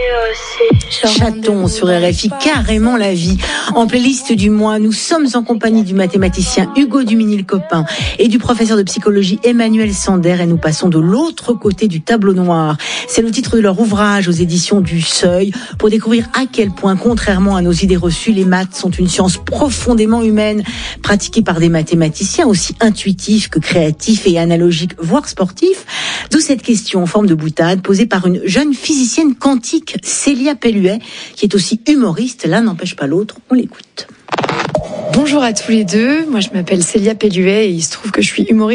Chaton sur RFI, carrément la vie. En playlist du mois, nous sommes en compagnie du mathématicien Hugo Duminil-Copin et du professeur de psychologie Emmanuel Sander, et nous passons de l'autre côté du tableau noir. C'est le titre de leur ouvrage aux éditions du Seuil, pour découvrir à quel point, contrairement à nos idées reçues, les maths sont une science profondément humaine, pratiquée par des mathématiciens aussi intuitifs que créatifs et analogiques, voire sportifs. D'où cette question en forme de boutade posée par une jeune physicienne quantique, Célia Pelluet, qui est aussi humoriste. L'un n'empêche pas l'autre. On l'écoute. Bonjour à tous les deux. Moi, je m'appelle Célia Pelluet et il se trouve que je suis humoriste